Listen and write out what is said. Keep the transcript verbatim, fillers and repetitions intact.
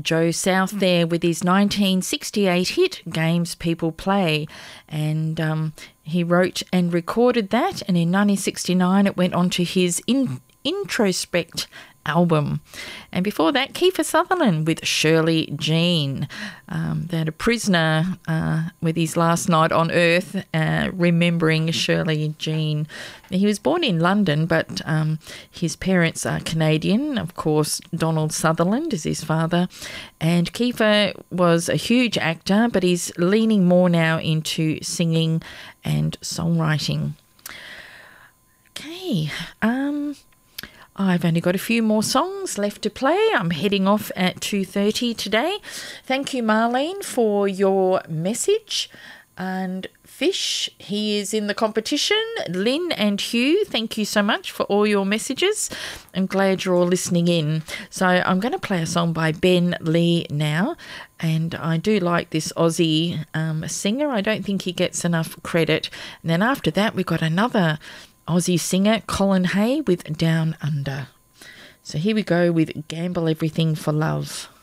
Joe South there with his nineteen sixty-eight hit Games People Play, and um, he wrote and recorded that, and in nineteen sixty-nine it went on to his in- Introspect album. And before that, Kiefer Sutherland with Shirley Jean. Um, they had a prisoner uh, with his last night on earth, uh, remembering Shirley Jean. He was born in London, but um, his parents are Canadian. Of course, Donald Sutherland is his father. And Kiefer was a huge actor, but he's leaning more now into singing and songwriting. Okay, um... I've only got a few more songs left to play. I'm heading off at two thirty today. Thank you, Marlene, for your message. And Fish, he is in the competition. Lynn and Hugh, thank you so much for all your messages. I'm glad you're all listening in. So I'm going to play a song by Ben Lee now. And I do like this Aussie um, singer. I don't think he gets enough credit. And then after that, we've got another Aussie singer, Colin Hay, with Down Under. So here we go with Gamble Everything for Love.